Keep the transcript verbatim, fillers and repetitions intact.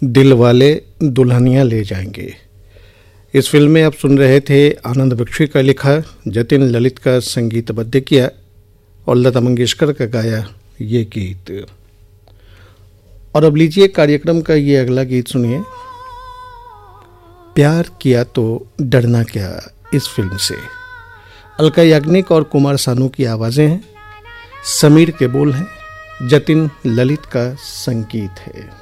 दिल वाले दुल्हनिया ले जाएंगे। इस फिल्म में आप सुन रहे थे आनंद बख्शी का लिखा, जतिन ललित का संगीतबद्ध किया और लता मंगेशकर का गाया ये गीत। और अब लीजिए कार्यक्रम का ये अगला गीत सुनिए, प्यार किया तो डरना क्या, इस फिल्म से। अलका याग्निक और कुमार सानू की आवाज़ें हैं, समीर के बोल हैं, जतिन ललित का संगीत है।